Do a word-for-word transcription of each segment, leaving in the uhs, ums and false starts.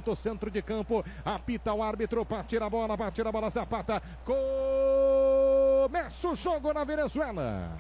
do centro de campo. Apita o árbitro, bate a bola, bate a bola, Zapata. Começa o jogo na Venezuela.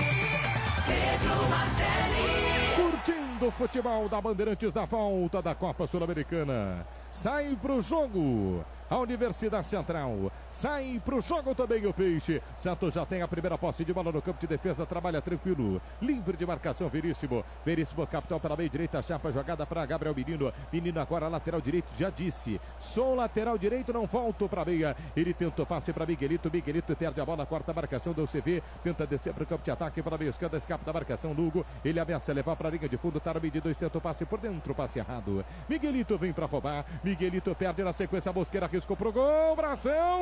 Curtindo o futebol da Bandeirantes da volta da Copa Sul-Americana. Sai pro jogo a Universidade Central. Sai pro jogo também o Peixe. Santos já tem a primeira posse de bola no campo de defesa. Trabalha tranquilo. Livre de marcação, Veríssimo. Veríssimo, capitão pela meia direita. Chapa jogada para Gabriel Menino. Menino agora lateral direito. Já disse. Sou lateral direito, não volto para meia. Ele tentou passe para Miguelito. Miguelito perde a bola. Quarta marcação do C V. Tenta descer para o campo de ataque. Para meia esquerda. Escapa da marcação. Lugo. Ele ameaça levar para a linha de fundo. Tá no meio de dois. Tenta o passe por dentro. Passe errado. Miguelito vem para roubar. Miguelito perde na sequência. Mosqueira arriscou pro gol. Brasão.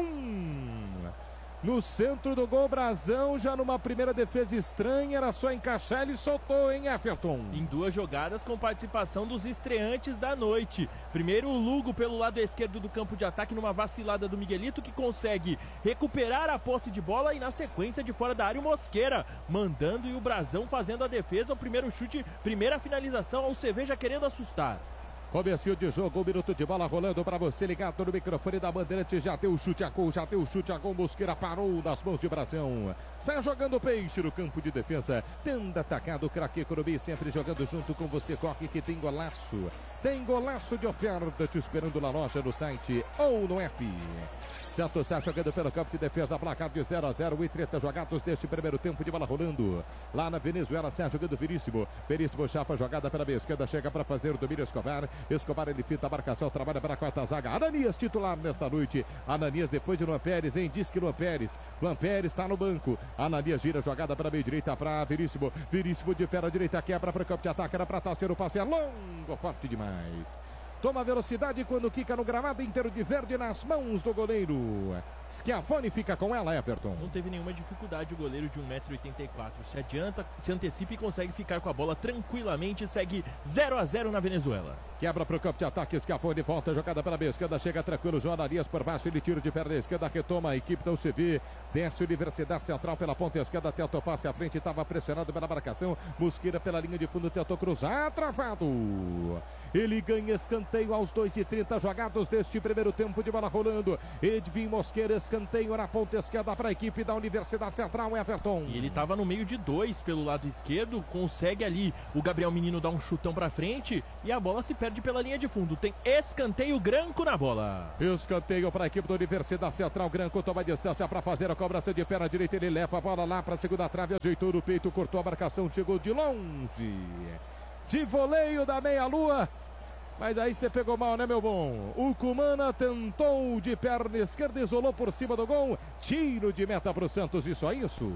No centro do gol, Brasão, já numa primeira defesa estranha, era só encaixar, ele soltou, hein, Everton? Em duas jogadas com participação dos estreantes da noite. Primeiro o Lugo pelo lado esquerdo do campo de ataque, numa vacilada do Miguelito, que consegue recuperar a posse de bola, e na sequência de fora da área o Mosqueira mandando, e o Brasão fazendo a defesa. O primeiro chute, primeira finalização, ao C V já querendo assustar. Comecinho de jogo, um minuto de bola rolando para você ligado no microfone da Bandeirante. Já deu o chute a gol, já deu o chute a gol. Mosqueira parou nas mãos de Brasão. Sai jogando o Peixe no campo de defesa. Tenda atacado, craque Corubi, sempre jogando junto com você. Corre que tem golaço. Tem golaço de oferta te esperando na loja, no site ou no app. Santos está jogando pelo campo de defesa, placar de zero a zero e trinta jogados deste primeiro tempo de bola rolando. Lá na Venezuela, está jogando Veríssimo. Veríssimo chapa jogada pela meia esquerda, chega para fazer o domínio Escobar. Escobar, ele fita a marcação, trabalha para a quarta zaga. Ananias titular nesta noite. Ananias depois de Luan Pérez, hein? Diz que Luan Pérez. Luan Pérez está no banco. Ananias gira jogada para a meia direita para Veríssimo. Veríssimo de pé à direita, quebra para o campo de ataque, era para ser o passe, é longo, forte demais. Toma velocidade quando quica no gramado inteiro de verde nas mãos do goleiro. Schiavoni fica com ela, Everton. Não teve nenhuma dificuldade o goleiro de um metro e oitenta e quatro. Se adianta, se antecipa e consegue ficar com a bola tranquilamente. Segue zero a zero na Venezuela. Quebra para o campo de ataque, Schiavoni volta, jogada para a meia esquerda, chega tranquilo, João Ananias por baixo, ele tira de perna esquerda, retoma a equipe da U C V, desce Universidade Central pela ponta esquerda, tenta o passe à frente, estava pressionado pela marcação, Mosqueira pela linha de fundo, tentou cruzar, travado. Ele ganha escanteio aos dois e trinta jogados deste primeiro tempo de bola rolando. Edvin Mosqueira, escanteio na ponta esquerda para a equipe da Universidade Central, Everton. E ele estava no meio de dois pelo lado esquerdo, consegue ali o Gabriel Menino dar um chutão para frente e a bola se perde pela linha de fundo. Tem escanteio, Granco na bola. Escanteio para a equipe da Universidade Central. Granco toma distância para fazer a cobrança de perna direita. Ele leva a bola lá para a segunda trave, ajeitou no peito, cortou a marcação, chegou de longe. De voleio da meia-lua. Mas aí você pegou mal, né, meu bom? O Cumana tentou de perna esquerda, isolou por cima do gol. Tiro de meta para o Santos, e só isso.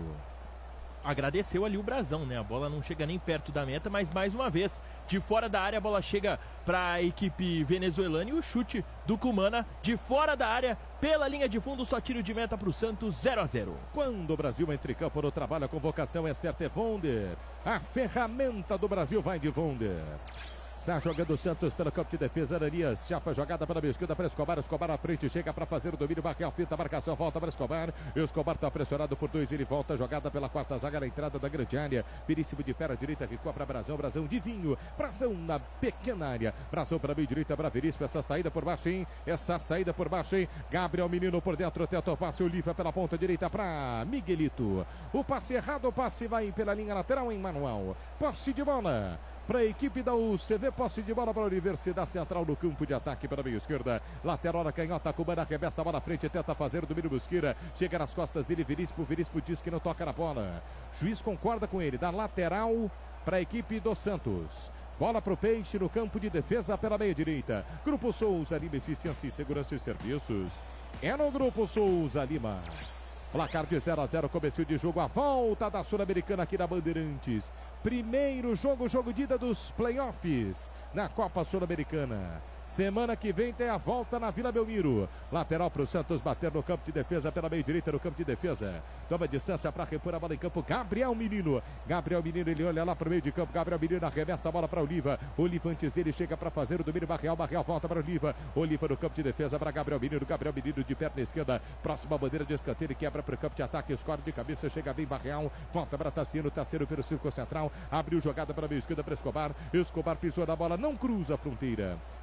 Agradeceu ali o Brasão, né? A bola não chega nem perto da meta, mas mais uma vez, de fora da área, a bola chega para a equipe venezuelana e o chute do Cumana de fora da área, pela linha de fundo, só tiro de meta para o Santos, zero a zero. Quando o Brasil entra em campo no trabalho, a convocação é certa, é Vonder. A ferramenta do Brasil vai de Vonder. Está jogando o Santos pelo campo de defesa. Ananias, chapa jogada pela meia esquerda para Escobar. Escobar à frente, chega para fazer o domínio. Barreal, fita, marcação, volta para Escobar. Escobar está pressionado por dois, ele volta. Jogada pela quarta zaga na entrada da grande área. Veríssimo de pé à direita, recua para Brasão. Brasão de vinho. Brasão na pequena área. Brasão para a meia direita, para Veríssimo. Essa saída por baixo, hein? Essa saída por baixo, hein? Gabriel Menino por dentro, tenta o passe. Oliva pela ponta direita para Miguelito. O passe errado, o passe vai pela linha lateral em Manuel. Posse de bola para a equipe da U C V, posse de bola para a Universidade Central no campo de ataque pela meia esquerda. Lateral na canhota, Cubana arremessa a bola à frente, tenta fazer o domínio Mosqueira. Chega nas costas dele, Veríssimo. Veríssimo diz que não toca na bola. Juiz concorda com ele, dá lateral para a equipe do Santos. Bola para o Peixe no campo de defesa pela meia direita. Grupo Souza Lima, eficiência em segurança e serviços. É no Grupo Souza Lima. Placar de zero a zero, começo de jogo, a volta da Sul-Americana aqui na Bandeirantes. Primeiro jogo, jogo de ida dos playoffs na Copa Sul-Americana. Semana que vem tem a volta na Vila Belmiro. Lateral para o Santos bater no campo de defesa pela meia direita, no campo de defesa. Toma distância para repor a bola em campo. Gabriel Menino. Gabriel Menino, ele olha lá para o meio de campo. Gabriel Menino arremessa a bola para Oliva. Oliva antes dele chega para fazer o domínio. Barreal, Barreal volta para Oliva. Oliva no campo de defesa para Gabriel Menino. Gabriel Menino de perna esquerda. Próxima bandeira de escanteio, quebra para o campo de ataque. Escorre de cabeça, chega bem Barreal. Volta para Tassiano. Tassiano pelo círculo central. Abriu jogada para a meia esquerda para Escobar. Escobar pisou na bola, não cruza a fronteira.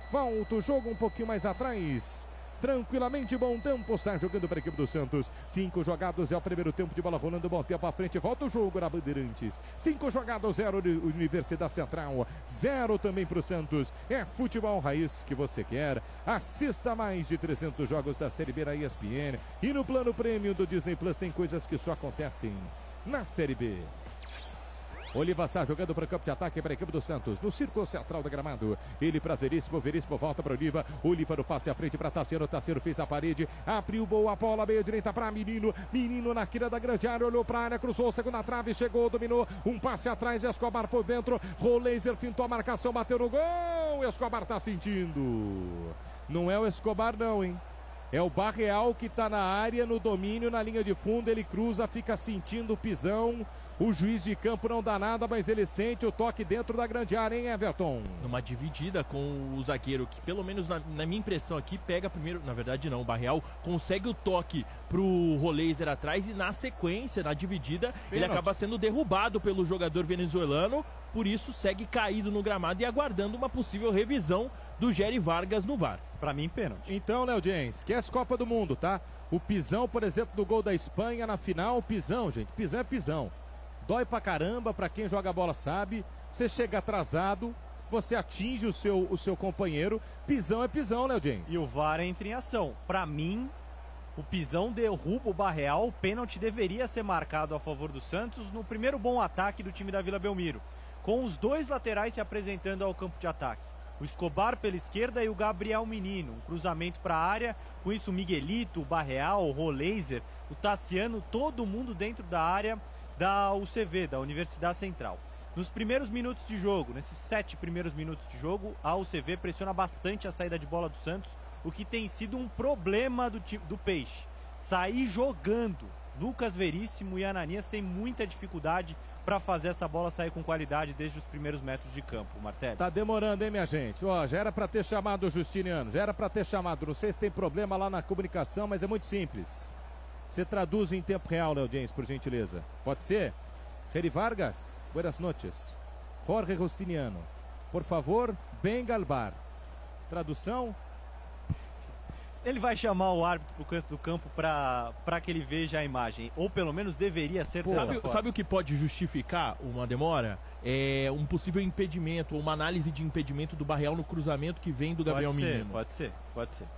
Volta o jogo um pouquinho mais atrás. Tranquilamente, bom tempo, sai jogando para a equipe do Santos. Cinco jogados, é o primeiro tempo de bola rolando, bom tempo à frente, volta o jogo na Bandeirantes. Cinco jogados, zero Universidade Central, zero também para o Santos. É futebol raiz que você quer. Assista mais de trezentos jogos da Série B na E S P N. E no plano prêmio do Disney Plus tem coisas que só acontecem na Série B. Oliva Sá jogando para o campo de ataque para a equipe do Santos, no círculo central do gramado. Ele para Veríssimo, Veríssimo volta para Oliva. Oliva no passe à frente para Tassiano. Tassiano fez a parede, abriu boa bola, meia direita para Menino. Menino na quina da grande área, olhou para a área, cruzou, segunda trave, chegou, dominou. Um passe atrás, Escobar por dentro. Roleiser fintou a marcação, bateu no gol. Escobar está sentindo. Não é o Escobar, não, hein? É o Barreal que está na área, no domínio, na linha de fundo. Ele cruza, fica sentindo o pisão. O juiz de campo não dá nada, mas ele sente o toque dentro da grande área, hein, Everton? Numa dividida com o zagueiro, que pelo menos na, na minha impressão aqui, pega primeiro, na verdade não, o Barreal consegue o toque pro Roleiser atrás e na sequência, na dividida, pênalti. Ele acaba sendo derrubado pelo jogador venezuelano, por isso segue caído no gramado e aguardando uma possível revisão do Géry Vargas no V A R. Pra mim, pênalti. Então, Léo Diens, esquece Copa do Mundo, tá? O pisão, por exemplo, do gol da Espanha na final, pisão, gente, pisão é pisão. Dói pra caramba, pra quem joga bola sabe. Você chega atrasado, você atinge o seu, o seu companheiro. Pisão é pisão, Léo James. E o V A R entra em ação. Pra mim, o pisão derruba o Barreal. O pênalti deveria ser marcado a favor do Santos no primeiro bom ataque do time da Vila Belmiro, com os dois laterais se apresentando ao campo de ataque. O Escobar pela esquerda e o Gabriel Menino. Um cruzamento para a área. Com isso, o Miguelito, o Barreal, o Roleiser, o Tassiano, todo mundo dentro da área da U C V, da Universidade Central. Nos primeiros minutos de jogo, nesses sete primeiros minutos de jogo, a U C V pressiona bastante a saída de bola do Santos, o que tem sido um problema do, do Peixe. Sair jogando. Lucas Veríssimo e Ananias têm muita dificuldade para fazer essa bola sair com qualidade desde os primeiros metros de campo, Martelli. Tá demorando, hein, minha gente? Ó, já era para ter chamado o Justiniano, já era para ter chamado. Não sei se tem problema lá na comunicação, mas é muito simples. Você traduz em tempo real, Léo James, por gentileza. Pode ser? Géry Vargas, buenas noches. Jorge Justiniano, por favor, Ben Galbar. Tradução? Ele vai chamar o árbitro pro canto do campo para que ele veja a imagem. Ou pelo menos deveria ser dessa sabe, forma. Sabe o que pode justificar uma demora? É um possível impedimento, ou uma análise de impedimento do Barreal no cruzamento que vem do Gabriel pode ser, Menino. Pode ser, pode ser.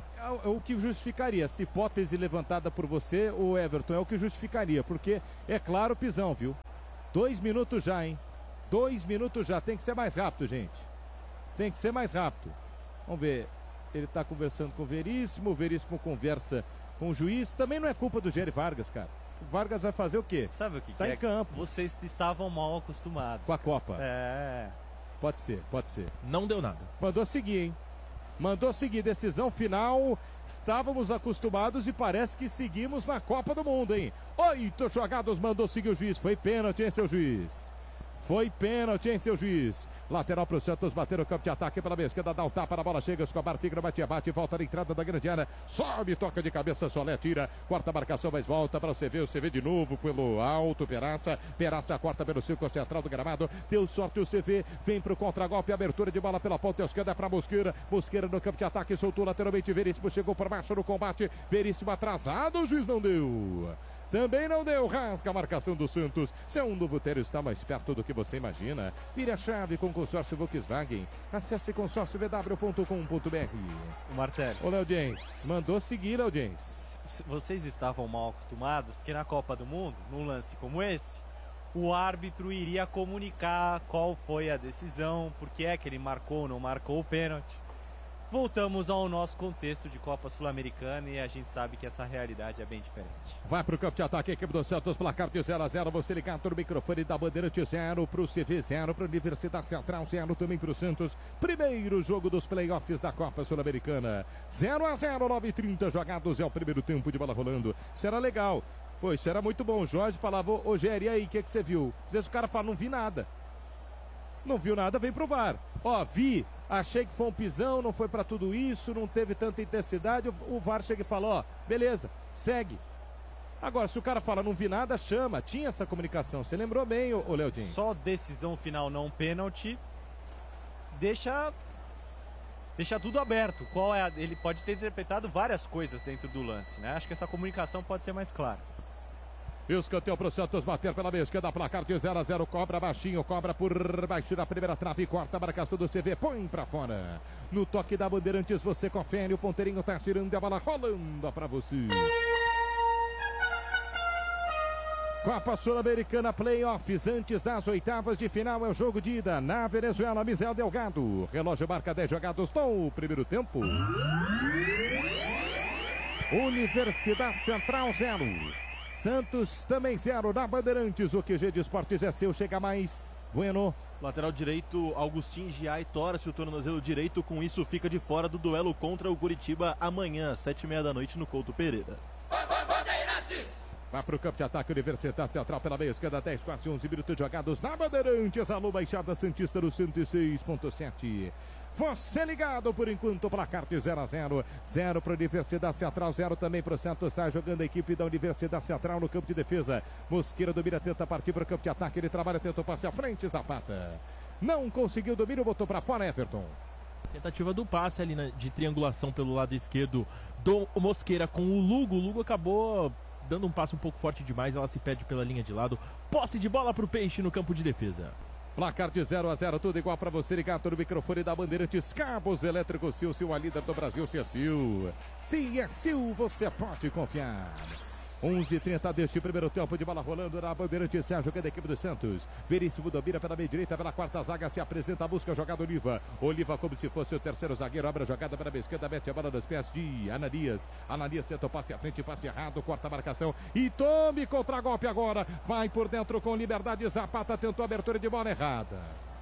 É o que justificaria, essa hipótese levantada por você, o Everton, é o que justificaria, porque é claro, pisão, viu? Dois minutos já, hein? Dois minutos já, tem que ser mais rápido, gente. Tem que ser mais rápido. Vamos ver, ele tá conversando com o Veríssimo, o Veríssimo conversa com o juiz, também não é culpa do Géry Vargas, cara. O Vargas vai fazer o quê? Sabe o que tá que em é? campo. Vocês estavam mal acostumados. Com a Copa. É. Pode ser, pode ser. Não deu nada. Mandou seguir, hein? Mandou seguir, decisão final, estávamos acostumados e parece que seguimos na Copa do Mundo, hein? Oito jogados, mandou seguir o juiz, foi pênalti, hein, seu juiz? Foi pênalti, hein, seu juiz? Lateral para o Santos, bater o campo de ataque pela esquerda, dá o tapa, a bola chega, Escobar fica no bate-bate, volta na entrada da grande área, sobe, toca de cabeça, Solé tira, quarta marcação, mas volta para o C V, o C V de novo pelo alto, Peraça, Peraça corta pelo círculo central do gramado, deu sorte o C V, vem para o contragolpe, abertura de bola pela ponta esquerda para Mosqueira, Mosqueira no campo de ataque, soltou lateralmente, Veríssimo chegou por baixo no combate, Veríssimo atrasado, o juiz não deu. Também não deu, rasga a marcação do Santos. Seu novo Tério está mais perto do que você imagina. Vire a chave com o consórcio Volkswagen. Acesse consórcio v w ponto com ponto b r. O Martelli. Ô, Léo James, mandou seguir, Léo James. Vocês estavam mal acostumados, porque na Copa do Mundo, num lance como esse, o árbitro iria comunicar qual foi a decisão, por que é que ele marcou ou não marcou o pênalti. Voltamos ao nosso contexto de Copa Sul-Americana e a gente sabe que essa realidade é bem diferente. Vai para o campo de ataque, equipe do Santos, placar de zero a zero. Você ligado no microfone da Bandeirante, zero para o C V, zero para a Universidade Central, zero também para o Santos. Primeiro jogo dos playoffs da Copa Sul-Americana. zero a zero, nove e trinta jogados, é o primeiro tempo de bola rolando. Será legal. Pô, isso era muito bom. O Jorge falava, ô Géry, e aí, o que, que você viu? Às vezes o cara fala, não vi nada. Não viu nada, vem pro V A R. Ó, vi, achei que foi um pisão, não foi pra tudo isso, não teve tanta intensidade. O V A R chega e fala, ó, beleza, segue. Agora, se o cara fala, não vi nada, chama. Tinha essa comunicação, você lembrou bem, ô Léo James? Só decisão final, não pênalti, deixa deixa tudo aberto. Qual é a... Ele pode ter interpretado várias coisas dentro do lance, né? Acho que essa comunicação pode ser mais clara. Escanteio para o Santos bater pela meia esquerda, placar de zero a zero, cobra baixinho, cobra por baixo da primeira trave, corta a marcação do C V, põe para fora. No toque da Bandeirantes você confere, o ponteirinho tá tirando a bola, rolando para você. Copa Sul-Americana Playoffs, antes das oitavas de final, é o jogo de ida na Venezuela, Misael Delgado. Relógio marca dez jogados no primeiro tempo. Universidade Central zero. Santos também zero na Bandeirantes. O Q G de Esportes é seu, chega mais. Bueno. Lateral direito, Augustin Giai torce o tornozelo direito. Com isso, fica de fora do duelo contra o Curitiba amanhã, sete e meia da noite, no Couto Pereira. Bandeirantes! Vai para o campo de ataque, Universidade Central pela meia esquerda, dez, quase onze minutos jogados na Bandeirantes. Alô, Baixada Santista no cento e seis ponto sete. Você ligado por enquanto, placar de zero a zero. zero para a Universidade Central, zero também para o Santos. Sai jogando a equipe da Universidade Central no campo de defesa. Mosqueira domina, tenta partir para o campo de ataque. Ele trabalha, tenta o passe à frente, Zapata. Não conseguiu domínio, botou para fora, Everton. Tentativa do passe ali, né, de triangulação pelo lado esquerdo do Mosqueira com o Lugo. O Lugo acabou dando um passo um pouco forte demais, ela se perde pela linha de lado. Posse de bola para o Peixe no campo de defesa. Placar de zero a zero, tudo igual para você, ligado no microfone da Bandeirantes. Cabos elétricos Sil, Sil, a líder do Brasil, se é Sil. Se é Sil, você pode confiar. onze e trinta deste primeiro tempo, de bola rolando na Bandeirantes, Sérgio, jogando a equipe do Santos. Veríssimo domina pela meia direita, pela quarta zaga, se apresenta, busca a jogada Oliva. Oliva como se fosse o terceiro zagueiro, abre a jogada para a meia esquerda, mete a bola nos pés de Ananias. Ananias tenta o passe à frente, passe errado, corta a marcação e tome contra-golpe agora. Vai por dentro com liberdade, Zapata tentou a abertura de bola errada.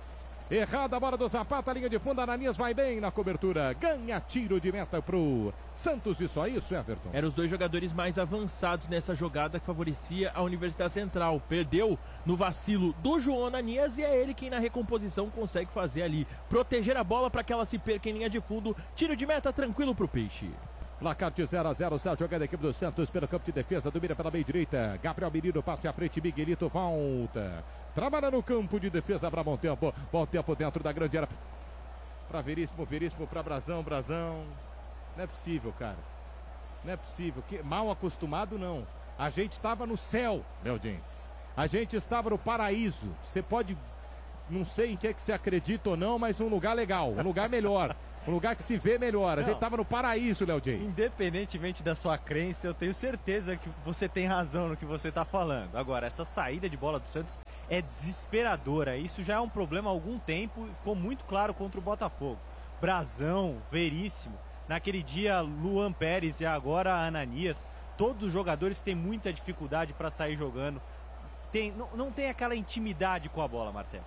Errada a bola do Zapata, linha de fundo, Ananias vai bem na cobertura, ganha tiro de meta pro Santos, e só isso, Everton. Eram os dois jogadores mais avançados nessa jogada que favorecia a Universidade Central. Perdeu no vacilo do João Ananias e é ele quem na recomposição consegue fazer ali, proteger a bola para que ela se perca em linha de fundo. Tiro de meta tranquilo pro Peixe. Placar de zero a zero, sai jogando a equipe do Santos pelo campo de defesa, domina pela meia direita. Gabriel Menino, passe à frente, Miguelito volta. Trabalha no campo de defesa para Bom Tempo. Bom Tempo dentro da grande área. Para Veríssimo, Veríssimo para Brazão, Brazão. Não é possível, cara. Não é possível. Que, mal acostumado, não. A gente estava no céu, meu jeans. A gente estava no paraíso. Você pode, não sei em que, é que você acredita ou não, mas um lugar legal, um lugar melhor. Um lugar que se vê melhor. A Não. gente estava no paraíso, Léo James. Independentemente da sua crença, eu tenho certeza que você tem razão no que você está falando. Agora, essa saída de bola do Santos é desesperadora. Isso já é um problema há algum tempo e ficou muito claro contra o Botafogo. Brazão, Veríssimo, naquele dia Luan Pérez e agora Ananias. Todos os jogadores têm muita dificuldade para sair jogando. Tem, não, não tem aquela intimidade com a bola, Martelo.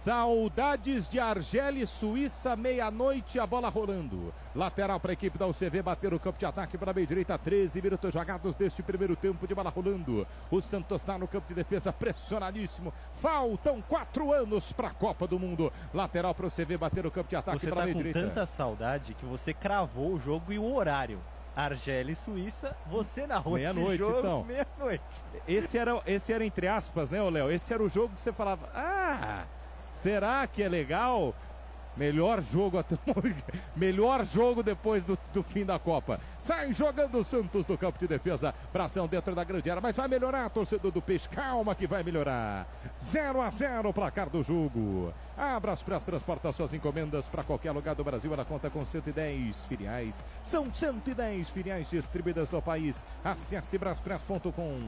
Saudades de Argelis, Suíça, meia-noite, a bola rolando. Lateral para a equipe da U C V, bater o campo de ataque para a meia direita, treze minutos jogados deste primeiro tempo, de bola rolando. O Santos está no campo de defesa, pressionadíssimo. Faltam quatro anos para a Copa do Mundo. Lateral para o C V, bater o campo de ataque para a meia direita. Você está com tanta saudade que você cravou o jogo e o horário. Argelis, Suíça, você narrou meia-noite, esse jogo, então. meia-noite. Esse era, esse era entre aspas, né, Léo? Esse era o jogo que você falava, ah... será que é legal? Melhor jogo até melhor jogo depois do, do fim da Copa. Sai jogando o Santos do campo de defesa. Bração dentro da grande área, mas vai melhorar, torcedor do Peixe. Calma que vai melhorar. zero a zero, placar do jogo. Abra as Press, transporta suas encomendas para qualquer lugar do Brasil. Ela conta com cento e dez filiais. São cento e dez filiais distribuídas no país. Acesse braspress ponto com.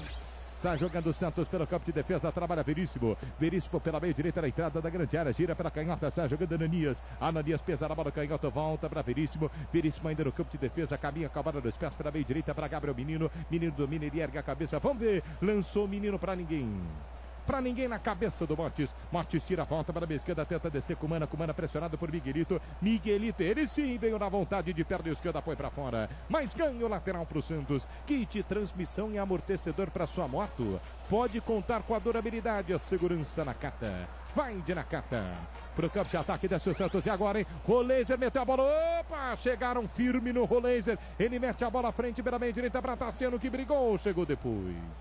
Sai jogando o Santos pelo campo de defesa, trabalha Veríssimo. Veríssimo pela meia direita na entrada da grande área, gira pela canhota, sai jogando Ananias. Ananias pesa na bola, canhota, volta para Veríssimo. Veríssimo ainda no campo de defesa, caminha com a bola dos pés pela meia direita para Gabriel Menino. Menino domina, ele ergue a cabeça, vamos ver. Lançou o Menino para ninguém. Para ninguém na cabeça do Motes. Motes tira a volta para a esquerda, tenta descer com Mana, com Mana pressionado por Miguelito. Miguelito, ele sim veio na vontade de perna esquerda, põe para fora. Mas ganha o lateral para o Santos. Kit transmissão e amortecedor para sua moto. Pode contar com a durabilidade, a segurança na Nakata. Vai de Nakata. Pro campo de ataque desce o Santos e agora, hein? Roleiser meteu a bola. Opa! Chegaram firme no Roleiser. Ele mete a bola à frente pela meia direita para Tassiano, que brigou, chegou depois.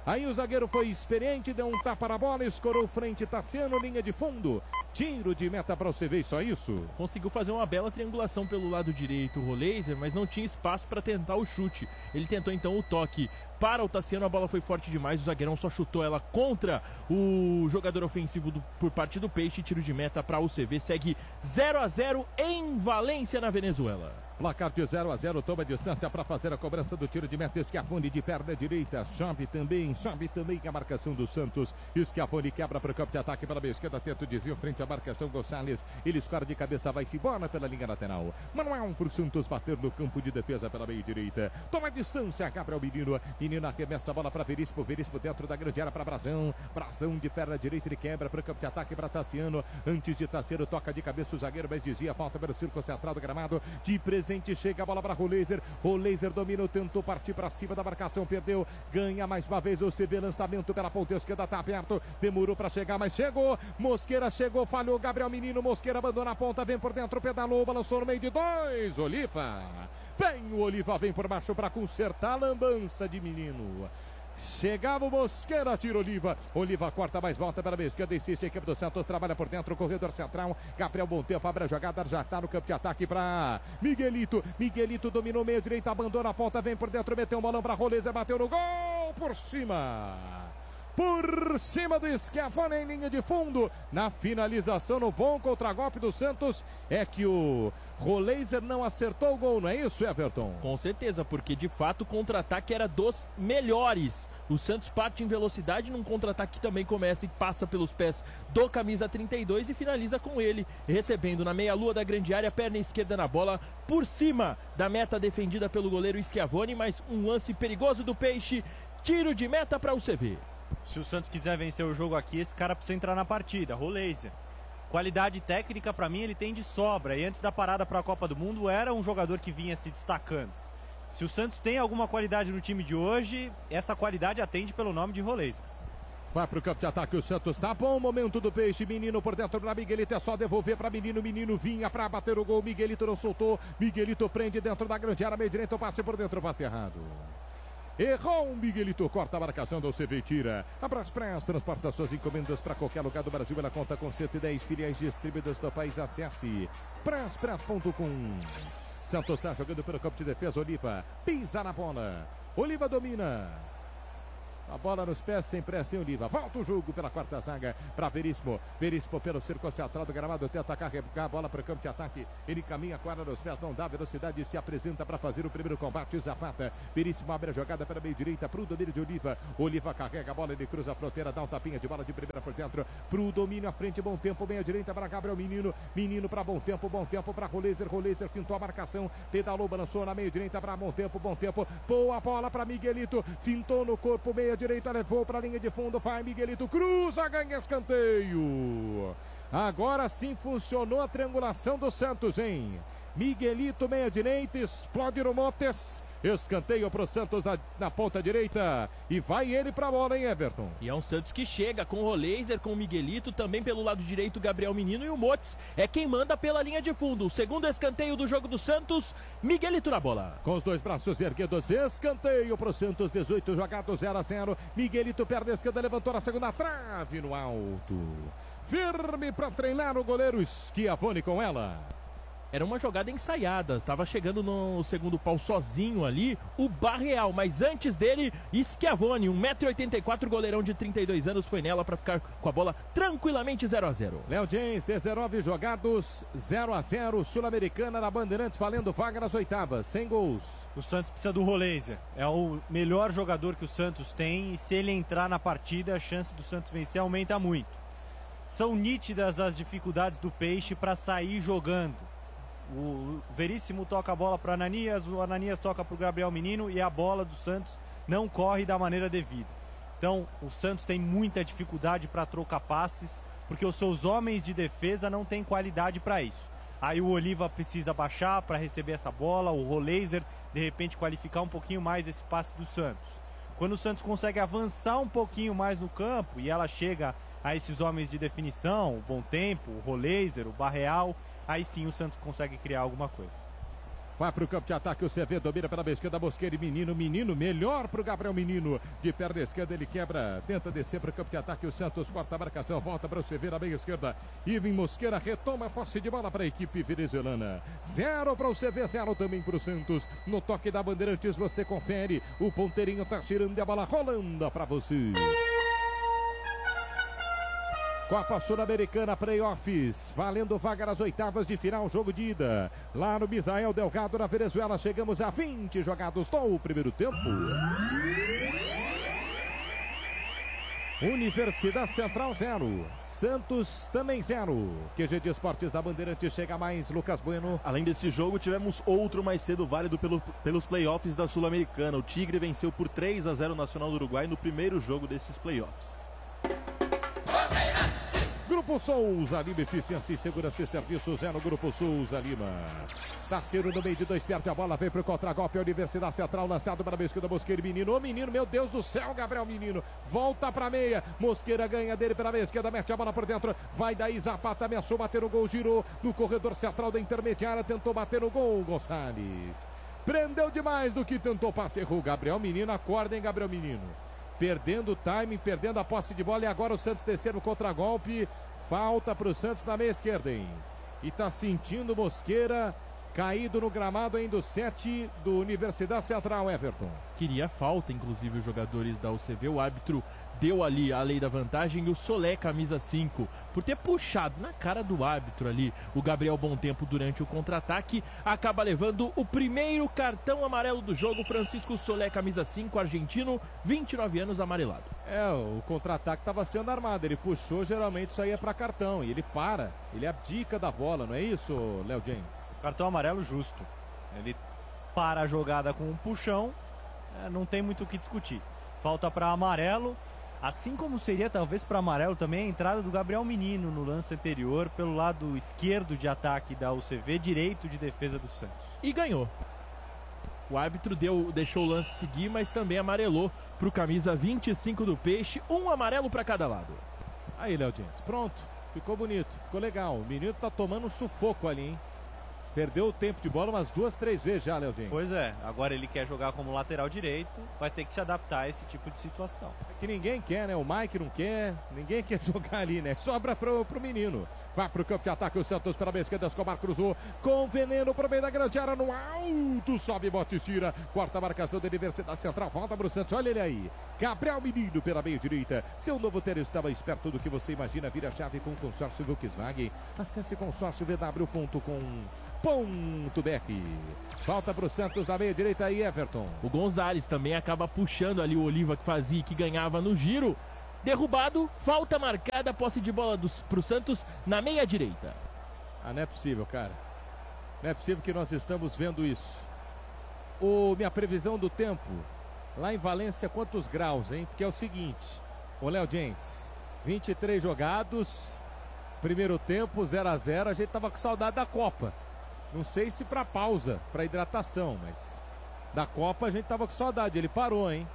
Aí o zagueiro foi experiente, deu um tapa na bola, escorou frente, Tassiano, linha de fundo. Tiro de meta para o C V, só isso. Conseguiu fazer uma bela triangulação pelo lado direito, o Roleiser, mas não tinha espaço para tentar o chute. Ele tentou então o toque para o Tassiano, a bola foi forte demais, o zagueirão só chutou ela contra o jogador ofensivo do, por parte do Peixe. Tiro de meta para o C V, segue zero a zero em Valência, na Venezuela. Placar de zero a zero, toma distância para fazer a cobrança do tiro de meta. Schiavoni de perna direita, sobe também, sobe também a marcação do Santos. Schiavoni quebra para o campo de ataque pela meia esquerda, tenta o desvio frente à marcação Gonçalves. Ele escora de cabeça, vai-se embora pela linha lateral. Manuel para o Santos bater no campo de defesa pela meia direita. Toma distância, Gabriel Menino. Menino arremessa a bola para Veríssimo, Veríssimo dentro da grande área para Brazão. Brazão de perna direita, ele quebra para o campo de ataque para Tassiano. Antes de Tassiano, toca de cabeça o zagueiro, mas desvia, falta pelo círculo central do gramado. De presente chega a bola para Roleiser. Roleiser dominou, tentou partir para cima da marcação, perdeu, ganha mais uma vez o C V, lançamento pela ponta esquerda, tá aberto, demorou para chegar, mas chegou. Mosqueira chegou, falhou, Gabriel Menino, Mosqueira abandona a ponta, vem por dentro, pedalou, balançou no meio de dois, Oliva. Vem o Oliva, vem por baixo para consertar a lambança de Menino. Chegava o Mosqueira, tira Oliva. Oliva corta, mais volta pela meia esquerda, insiste, a equipe do Santos trabalha por dentro, corredor central. Gabriel Bom Tempo abre a jogada, já está no campo de ataque para Miguelito. Miguelito dominou meio direito, abandona a ponta, vem por dentro, meteu um balão para Roleiser, bateu no gol, por cima. Por cima do Schiavoni em linha de fundo. Na finalização, no bom contragolpe do Santos, é que o Roleiser não acertou o gol, não é isso, Everton? Com certeza, porque de fato o contra-ataque era dos melhores. O Santos parte em velocidade num contra-ataque que também começa e passa pelos pés do camisa trinta e dois e finaliza com ele, recebendo na meia-lua da grande área, perna esquerda na bola, por cima da meta defendida pelo goleiro Schiavoni, mas um lance perigoso do Peixe, tiro de meta para o C V. Se o Santos quiser vencer o jogo aqui, esse cara precisa entrar na partida, Roleiser. Qualidade técnica, para mim, ele tem de sobra. E antes da parada para a Copa do Mundo, era um jogador que vinha se destacando. Se o Santos tem alguma qualidade no time de hoje, essa qualidade atende pelo nome de Roleiser. Vai para o campo de ataque o Santos, tá bom o momento do Peixe, Menino por dentro para Miguelito, é só devolver para Menino, Menino vinha para bater o gol, Miguelito não soltou, Miguelito prende dentro da grande área, meio direito, passe por dentro, passe errado. Errou, Miguelito, corta a marcação do C V, tira. A Braspress transporta suas encomendas para qualquer lugar do Brasil. Ela conta com cento e dez filiais distribuídas do país. Acesse braspress ponto com. Santos está jogando pelo campo de defesa. Oliva pisa na bola. Oliva domina. A bola nos pés, sem pressa em Oliva. Volta o jogo pela quarta zaga para Veríssimo. Veríssimo pelo círculo central do gramado. Tenta carregar a bola para o campo de ataque. Ele caminha a quadra nos pés, não dá velocidade. Se apresenta para fazer o primeiro combate. Zapata. Veríssimo abre a jogada para meio direita para o domínio de Oliva. Oliva carrega a bola, ele cruza a fronteira, dá um tapinha de bola de primeira por dentro. Para o domínio à frente, Bom Tempo. Meia direita para Gabriel Menino. Menino para Bom Tempo. Bom Tempo para Roleiser. Roleiser fintou a marcação. Pedalou, balançou na meia direita para Bom Tempo. Bom Tempo. Boa bola para Miguelito. Fintou no corpo, meia direita, levou para a linha de fundo, vai Miguelito, cruza, ganha escanteio. Agora sim funcionou a triangulação do Santos, hein? Miguelito, meia direita, explode no Montes. Escanteio para o Santos na, na ponta direita. E vai ele para a bola, hein, Everton? E é um Santos que chega com o Roleiser, com o Miguelito, também pelo lado direito, Gabriel Menino, e o Motes é quem manda pela linha de fundo. O segundo escanteio do jogo do Santos, Miguelito na bola. Com os dois braços erguidos, escanteio para o Santos, dezoito jogados, zero a zero. Miguelito perde a esquerda, levantou na segunda trave no alto. Firme para treinar o goleiro Schiavoni com ela. Era uma jogada ensaiada, tava chegando no segundo pau sozinho ali, o Barreal, mas antes dele, Schiavoni, um metro e oitenta e quatro, goleirão de trinta e dois anos, foi nela para ficar com a bola tranquilamente zero a zero. Léo James, dezenove jogados, zero a zero, Sul-Americana na Bandeirantes, valendo vaga nas oitavas, sem gols. O Santos precisa do Roleiser, é o melhor jogador que o Santos tem, e se ele entrar na partida, a chance do Santos vencer aumenta muito. São nítidas as dificuldades do Peixe para sair jogando. O Veríssimo toca a bola para Ananias, o Ananias toca para o Gabriel Menino e a bola do Santos não corre da maneira devida. Então o Santos tem muita dificuldade para trocar passes, porque os seus homens de defesa não têm qualidade para isso. Aí o Oliva precisa baixar para receber essa bola, o Roleiser de repente qualificar um pouquinho mais esse passe do Santos. Quando o Santos consegue avançar um pouquinho mais no campo e ela chega a esses homens de definição, o Bom Tempo, o Roleiser, o Barreal, aí sim o Santos consegue criar alguma coisa. Vai para o campo de ataque, o C V domina pela esquerda, Mosqueira e Menino, Menino melhor para o Gabriel Menino, de perna esquerda ele quebra, tenta descer para o campo de ataque, o Santos corta a marcação, volta para o C V na meia esquerda, Ivan Mosqueira retoma a posse de bola para a equipe venezuelana, zero para o C V, zero também para o Santos, no toque da Bandeirantes você confere, o ponteirinho tá girando e a bola rolando para você. Copa Sul-Americana Playoffs, valendo vaga nas oitavas de final, jogo de ida. Lá no Misael Delgado, na Venezuela, chegamos a vinte jogados do primeiro tempo. Universidade Central zero, Santos também zero. Q G de Esportes da Bandeirante chega mais, Lucas Bueno. Além desse jogo, tivemos outro mais cedo válido pelo, pelos playoffs da Sul-Americana. O Tigre venceu por três a zero o Nacional do Uruguai no primeiro jogo destes playoffs. Grupo Souza Lima, eficiência e segurança e serviços é no Grupo Souza Lima. Taceiro no meio de dois, perde a bola, vem pro contra-golpe, a Universidade Central, lançado para a esquerda, Mosqueira e Menino. Ô Menino, meu Deus do céu, Gabriel Menino, volta pra meia, Mosqueira ganha dele pela meia esquerda, mete a bola por dentro, vai daí, Zapata ameaçou bater no gol, girou no corredor central da intermediária, tentou bater no gol, Gonçalves. Prendeu demais do que tentou, passe, errou, Gabriel Menino, acorda, hein, Gabriel Menino. Perdendo o timing, perdendo a posse de bola e agora o Santos terceiro contra-golpe. Falta para o Santos na meia esquerda, hein? E tá sentindo Mosqueira caído no gramado ainda o sete do Universidade Central, Everton. Queria falta, inclusive, os jogadores da U C V. O árbitro deu ali a lei da vantagem e o Solé, camisa cinco, por ter puxado na cara do árbitro ali o Gabriel Bontempo durante o contra-ataque, acaba levando o primeiro cartão amarelo do jogo. Francisco Solé, camisa cinco, argentino, vinte e nove anos, amarelado. É, o contra-ataque estava sendo armado, ele puxou, geralmente isso aí é para cartão, e ele para, ele abdica da bola, não é isso, Léo James? Cartão amarelo justo, ele para a jogada com um puxão, é, não tem muito o que discutir. Falta para amarelo. Assim como seria talvez para amarelo também a entrada do Gabriel Menino no lance anterior pelo lado esquerdo de ataque da U C V, direito de defesa do Santos. E ganhou. O árbitro deu, deixou o lance seguir, mas também amarelou para o camisa vinte e cinco do Peixe, um amarelo para cada lado. Aí, Léo Dias, pronto, ficou bonito, ficou legal. O menino tá tomando um sufoco ali, hein? Perdeu o tempo de bola umas duas, três vezes já, Léo Dias. Pois é, agora ele quer jogar como lateral direito, vai ter que se adaptar a esse tipo de situação. É que ninguém quer, né? O Mike não quer, ninguém quer jogar ali, né? Sobra pro, pro menino. Vai pro campo de ataque, o Santos pela meia esquerda, Escobar cruzou com veneno pro meio da grande área, no alto, sobe, bote e tira, quarta marcação da Universidade Central, volta pro Santos, olha ele aí, Gabriel Menino pela meia direita, seu novo tênis estava esperto do que você imagina, vira a chave com o consórcio Volkswagen, acesse consórcio v w ponto com ponto b r. Falta pro Santos da meia direita aí, Everton. O Gonzalez também acaba puxando ali o Oliva que fazia, que ganhava no giro. Derrubado, falta marcada, posse de bola dos, pro Santos na meia direita. Ah, não é possível, cara. Não é possível que nós estamos vendo isso. O, minha previsão do tempo, lá em Valência, quantos graus, hein? Porque é o seguinte, o Léo James, vinte e três jogados, primeiro tempo, zero a zero, a gente tava com saudade da Copa. Não sei se pra pausa, pra hidratação, mas da Copa a gente tava com saudade, ele parou, hein?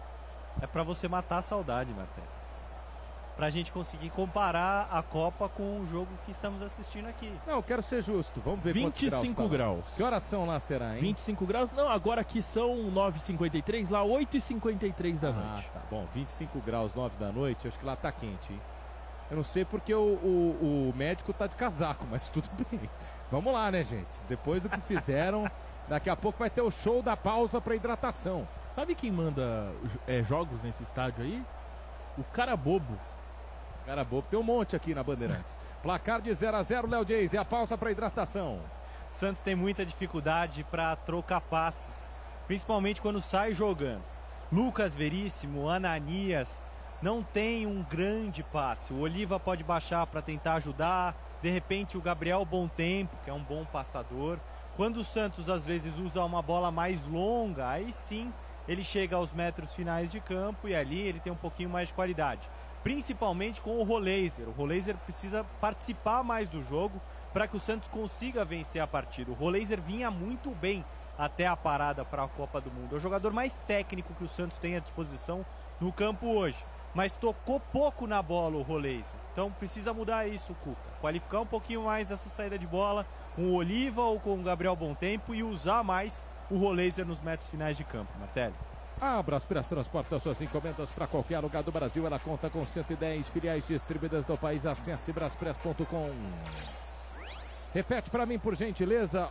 É pra você matar a saudade, Matheus. Pra gente conseguir comparar a Copa com o jogo que estamos assistindo aqui. Não, eu quero ser justo. Vamos ver vinte e cinco graus. graus. Que horas são lá, será, hein? vinte e cinco graus? Não, agora aqui são nove e cinquenta e três, lá oito e cinquenta e três da ah, noite. Tá bom, vinte e cinco graus, nove da noite, acho que lá tá quente, hein? Eu não sei porque o, o, o médico tá de casaco, mas tudo bem. Vamos lá, né, gente? Depois do que fizeram, daqui a pouco vai ter o show da pausa pra hidratação. Sabe quem manda é, jogos nesse estádio aí? O cara bobo. Cara bobo, tem um monte aqui na Bandeirantes. Placar de zero a zero, Léo Dias, e a pausa para hidratação. Santos tem muita dificuldade para trocar passes, principalmente quando sai jogando. Lucas Veríssimo, Ananias, não tem um grande passe. O Oliva pode baixar para tentar ajudar. De repente o Gabriel Bontempo, que é um bom passador. Quando o Santos às vezes usa uma bola mais longa, aí sim ele chega aos metros finais de campo e ali ele tem um pouquinho mais de qualidade. Principalmente com o Roleiser. O Roleiser precisa participar mais do jogo para que o Santos consiga vencer a partida. O Roleiser vinha muito bem até a parada para a Copa do Mundo. É o jogador mais técnico que o Santos tem à disposição no campo hoje. mas tocou pouco na bola o Roleiser. Então precisa mudar isso, Cuca. Qualificar um pouquinho mais essa saída de bola com o Oliva ou com o Gabriel Bontempo e usar mais o Roleiser nos metros finais de campo. Martelli. A Braspress transporta suas encomendas para qualquer lugar do Brasil. Ela conta com cento e dez filiais distribuídas no país. Acesse braspress ponto com. Repete para mim, por gentileza,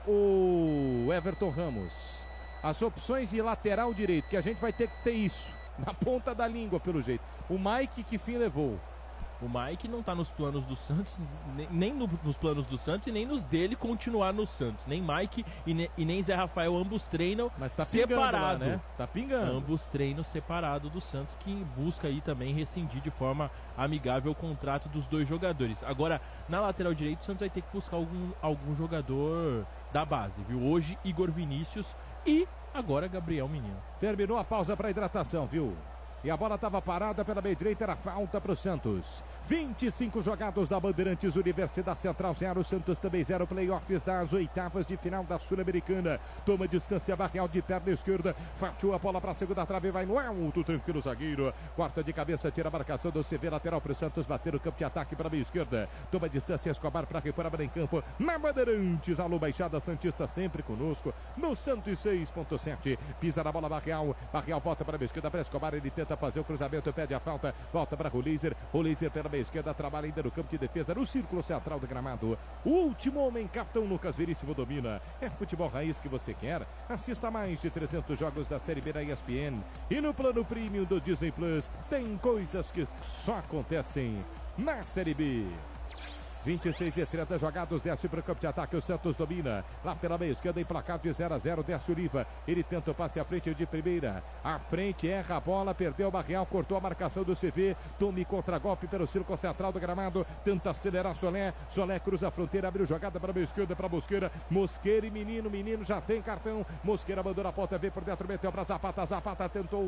o Everton Ramos. As opções de lateral direito, que a gente vai ter que ter isso na ponta da língua, pelo jeito. O Mike, que fim levou? O Mike não tá nos planos do Santos, nem, nem no, nos planos do Santos e nem nos dele continuar no Santos. Nem Mike e, ne, e nem Zé Rafael, ambos treinam Mas tá separado. Lá, né? Tá pingando. Ambos treinam separado do Santos, que busca aí também rescindir de forma amigável o contrato dos dois jogadores. Agora, na lateral direito, o Santos vai ter que buscar algum, algum jogador da base, viu? Hoje, Igor Vinícius e agora Gabriel Menino. Terminou a pausa para hidratação, viu? E a bola estava parada pela meia direita, era falta para o Santos. vinte e cinco jogados da Bandeirantes, Universidade Central zero, Santos também zero, playoffs das oitavas de final da Sul-Americana. Toma distância, Barreal de perna esquerda, fatiou a bola para a segunda trave, vai no alto, tranquilo zagueiro. Corta de cabeça, tira a marcação do C V, lateral para o Santos, bater no campo de ataque para a meia esquerda. Toma distância, Escobar para repor a bola em campo. Na Bandeirantes, alô Baixada Santista sempre conosco, no cento e seis ponto sete. Pisa na bola, Barreal, Barreal volta para a meia esquerda, para Escobar, ele tenta fazer o cruzamento, pede a falta, volta para Roleiser, Roleiser pela meia esquerda, trabalha ainda no campo de defesa, no círculo central do gramado. O último homem, capitão Lucas Veríssimo domina. É futebol raiz que você quer? Assista mais de trezentos jogos da Série B na E S P N. E no plano premium do Disney Plus, tem coisas que só acontecem na Série B. vinte e seis e trinta jogados, desce para o campo de ataque, o Santos domina, lá pela meia esquerda, em placar de zero a zero, desce o Oliva, ele tenta o passe à frente de primeira, à frente, erra a bola, perdeu o Barreal, cortou a marcação do C V, tome contra-golpe pelo círculo central do gramado, tenta acelerar Solé, Solé cruza a fronteira, abriu jogada para a meia esquerda, para Mosqueira, Mosqueira e Menino, Menino já tem cartão, Mosqueira abandona a ponta, veio por dentro, meteu para Zapata, Zapata tentou,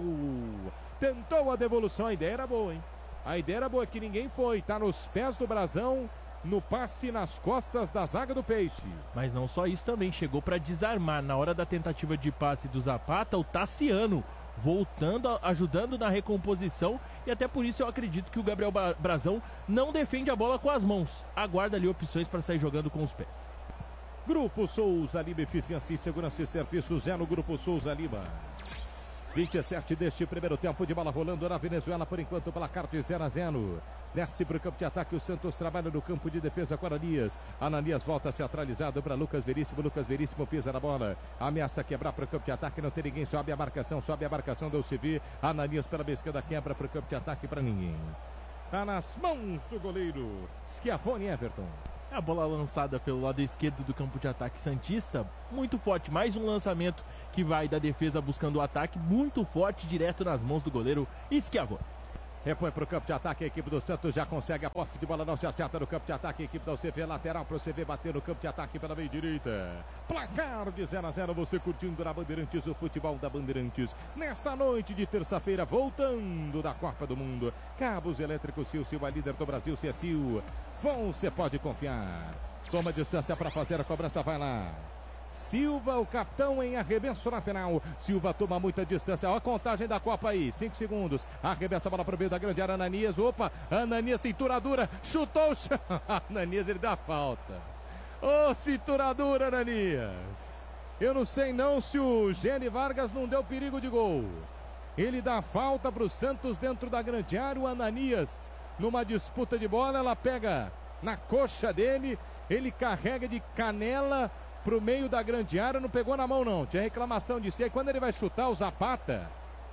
tentou a devolução, a ideia era boa, hein? A ideia era boa, que ninguém foi, tá nos pés do Brasão, no passe nas costas da zaga do Peixe. Mas não só isso, também chegou para desarmar na hora da tentativa de passe do Zapata, o Tassiano voltando, ajudando na recomposição, e até por isso eu acredito que o Gabriel Brasão não defende a bola com as mãos, aguarda ali opções para sair jogando com os pés. Grupo Souza Lima, eficiência e segurança e serviços já no Grupo Souza Lima. vinte e sete deste primeiro tempo de bola rolando na Venezuela, por enquanto placar de zero a zero. Desce para o campo de ataque, o Santos trabalha no campo de defesa com Ananias. Ananias volta centralizado para Lucas Veríssimo, Lucas Veríssimo pisa na bola, ameaça quebrar para o campo de ataque, não tem ninguém, sobe a marcação, sobe a marcação do C V, Ananias pela esquerda quebra para o campo de ataque para ninguém. Tá nas mãos do goleiro Schiavone Everton. A bola lançada pelo lado esquerdo do campo de ataque santista, muito forte, mais um lançamento que vai da defesa buscando o ataque, muito forte, direto nas mãos do goleiro Schiavone. Repõe para o campo de ataque, a equipe do Santos já consegue a posse de bola, não se acerta no campo de ataque, a equipe da U C V lateral para o C V bater no campo de ataque pela meia direita. Placar de zero a zero, você curtindo na Bandeirantes, o futebol da Bandeirantes. Nesta noite de terça-feira, voltando da Copa do Mundo. Cabos elétricos Sil, Sil, a líder do Brasil, C S I U. Você pode confiar. Toma distância para fazer a cobrança, vai lá. Silva, o capitão em arremesso na final. Silva toma muita distância. Olha a contagem da Copa aí. cinco segundos. Arremessa a bola para o meio da grande área. Ananias. Opa, Ananias, cintura dura. Chutou o chão. Ananias, ele dá falta. Ô, oh, cintura dura, Ananias. Eu não sei não se o Gene Vargas não deu perigo de gol. Ele dá falta para o Santos dentro da grande área. O Ananias, numa disputa de bola, ela pega na coxa dele. Ele carrega de canela pro meio da grande área, não pegou na mão não, tinha reclamação disso. E aí quando ele vai chutar, o Zapata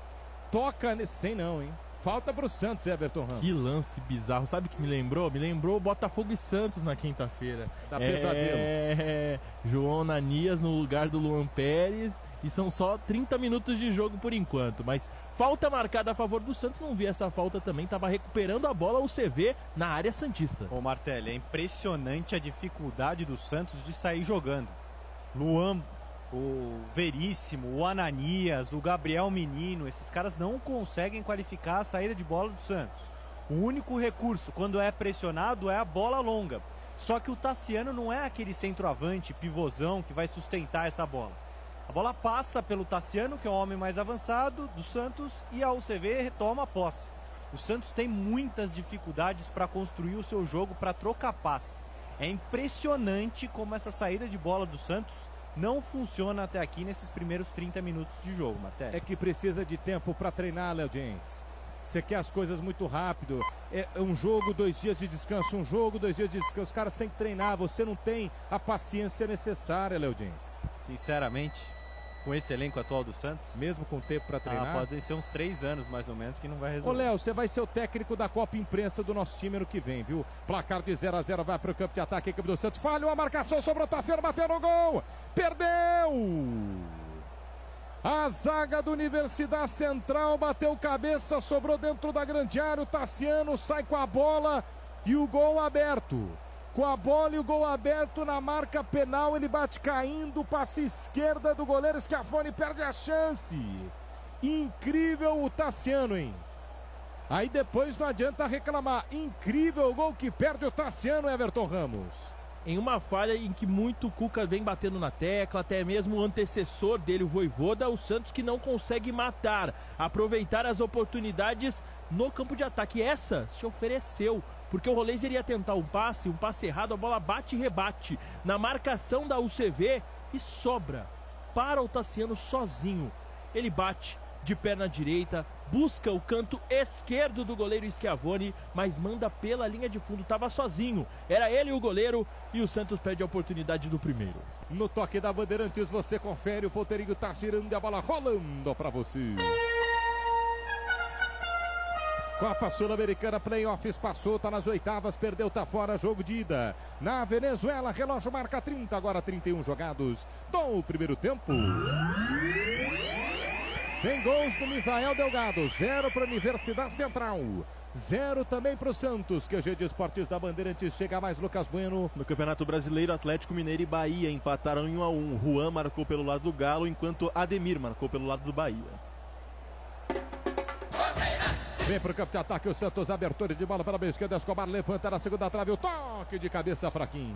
toca nesse, sem não, hein? Falta pro Santos, Everton Ramos. Que lance bizarro, sabe o que me lembrou? Me lembrou Botafogo e Santos na quinta-feira. Da pesadelo. É, João Ananias no lugar do Luan Pérez, e são só trinta minutos de jogo por enquanto, mas falta marcada a favor do Santos, não vi essa falta também, estava recuperando a bola o C V na área santista. Ô Martelli, é impressionante a dificuldade do Santos de sair jogando. Luan, o Veríssimo, o Ananias, o Gabriel Menino, esses caras não conseguem qualificar a saída de bola do Santos. O único recurso quando é pressionado é a bola longa. Só que o Tassiano não é aquele centroavante, pivôzão que vai sustentar essa bola. A bola passa pelo Tassiano, que é o homem mais avançado do Santos, e a U C V retoma a posse. O Santos tem muitas dificuldades para construir o seu jogo, para trocar passes. É impressionante como essa saída de bola do Santos não funciona até aqui nesses primeiros trinta minutos de jogo, Martelli. É que precisa de tempo para treinar, Léo Jens. Você quer as coisas muito rápido. É um jogo, dois dias de descanso, um jogo, dois dias de descanso. Os caras têm que treinar. Você não tem a paciência necessária, Léo Jens. Sinceramente, com esse elenco atual do Santos, mesmo com tempo para treinar, ah, podem ser uns três anos mais ou menos que não vai resolver. Ô Léo, você vai ser o técnico da Copa Imprensa do nosso time ano que vem, viu? Placar de zero a zero vai para o campo de ataque, equipe do Santos. Falhou a marcação, sobrou o Tassiano, bateu no gol. Perdeu! A zaga do Universidade Central bateu cabeça, sobrou dentro da grande área. O Tassiano sai com a bola e o gol aberto. Com a bola e o gol aberto na marca penal, ele bate caindo, passe esquerda do goleiro Schiavoni, perde a chance. Incrível o Tassiano, hein? Aí depois não adianta reclamar. Incrível o gol que perde o Tassiano, Everton Ramos. Em uma falha em que muito o Cuca vem batendo na tecla, até mesmo o antecessor dele, o Vojvoda, o Santos que não consegue matar, aproveitar as oportunidades no campo de ataque. Essa se ofereceu, porque o Roleiser iria tentar um passe, um passe errado, a bola bate e rebate na marcação da U C V e sobra para o Tassiano sozinho. Ele bate de perna direita, busca o canto esquerdo do goleiro Schiavoni, mas manda pela linha de fundo, estava sozinho, era ele o goleiro e o Santos perde a oportunidade do primeiro. No toque da Bandeirantes você confere, o ponteirinho tá girando e a bola rolando para você. Copa Sul-Americana, playoffs, passou, tá nas oitavas, perdeu, tá fora, jogo de ida. Na Venezuela, relógio marca trinta, agora trinta e um jogados do primeiro tempo. Sem gols do Misael Delgado, zero para a Universidade Central, zero também para o Santos. Q G de Esportes da Bandeirantes, chega mais Lucas Bueno. No Campeonato Brasileiro, Atlético Mineiro e Bahia empataram em um a um. Juan marcou pelo lado do Galo, enquanto Ademir marcou pelo lado do Bahia. Vem para o campo de ataque o Santos, abertura de bola para a esquerda, Escobar levanta na segunda trave, o toque de cabeça fraquinho.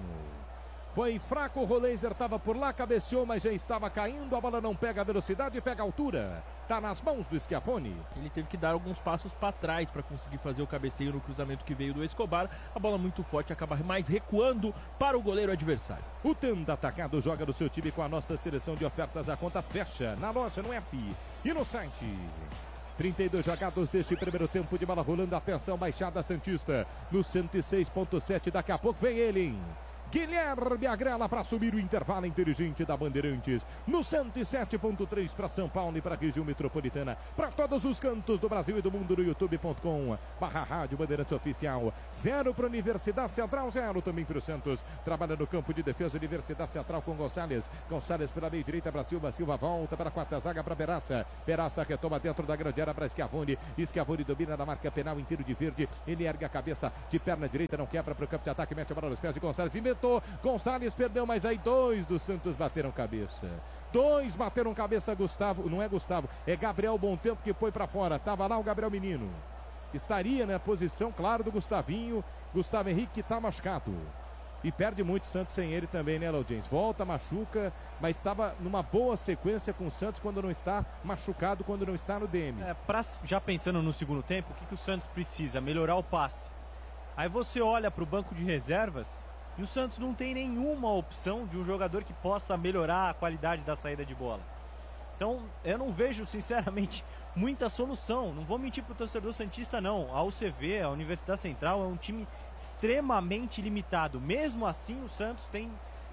Foi fraco, o Roleiser estava por lá, cabeceou, mas já estava caindo, a bola não pega a velocidade, pega a altura. Tá nas mãos do Schiavoni. Ele teve que dar alguns passos para trás para conseguir fazer o cabeceio no cruzamento que veio do Escobar. A bola muito forte, acaba mais recuando para o goleiro adversário. O Tenda Atacado joga no seu time com a nossa seleção de ofertas, a conta fecha na loja, no app e no site. trinta e dois jogados deste primeiro tempo de bola rolando, atenção, Baixada Santista no cento e seis ponto sete, daqui a pouco vem ele, hein? Guilherme Agrela para subir o intervalo inteligente da Bandeirantes no cento e sete ponto três para São Paulo e para a região metropolitana, para todos os cantos do Brasil e do mundo no youtube ponto com barra rádio Bandeirantes Oficial. Zero para a Universidade Central, zero também para o Santos. Trabalha no campo de defesa, Universidade Central com Gonçalves. Gonçalves pela meia direita para Silva, Silva volta para a quarta zaga para Peraça. Peraça retoma dentro da grande área para Schiavoni. Schiavoni domina na marca penal, inteiro de verde. Ele ergue a cabeça de perna direita, não quebra para o campo de ataque, mete a bola nos pés de Gonçalves. Inventou. Gonçalves perdeu, mas aí dois do Santos bateram cabeça. Dois bateram cabeça, Gustavo, não é Gustavo, é Gabriel Bom Tempo que foi para fora. Tava lá o Gabriel Menino. Estaria na posição, claro, do Gustavinho. Gustavo Henrique está machucado. E perde muito Santos sem ele também, né, Laudens? Volta, machuca, mas estava numa boa sequência com o Santos quando não está machucado, quando não está no D M. É, pra, já pensando no segundo tempo, o que, que o Santos precisa? Melhorar o passe. Aí você olha para o banco de reservas e o Santos não tem nenhuma opção de um jogador que possa melhorar a qualidade da saída de bola. Então, eu não vejo, sinceramente, muita solução. Não vou mentir para o torcedor santista, não. A U C V, a Universidade Central, é um time extremamente limitado. Mesmo assim, o Santos tem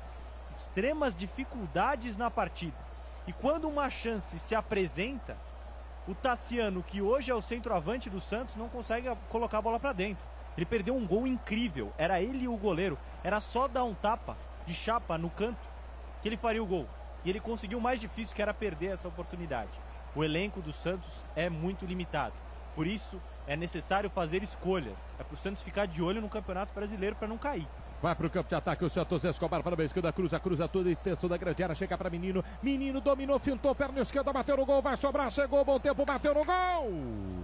extremas dificuldades na partida. E quando uma chance se apresenta, o Tassiano, que hoje é o centroavante do Santos, não consegue colocar a bola para dentro. Ele perdeu um gol incrível, era ele e o goleiro, era só dar um tapa de chapa no canto que ele faria o gol. E ele conseguiu o mais difícil, que era perder essa oportunidade. O elenco do Santos é muito limitado, por isso é necessário fazer escolhas. É para o Santos ficar de olho no Campeonato Brasileiro para não cair. Vai para o campo de ataque o Santos, Escobar para a esquerda, cruza, cruza toda a extensão da grande área, chega para Menino, Menino dominou, fintou, perna esquerda, bateu no gol, vai sobrar, chegou, Bom Tempo, bateu no gol!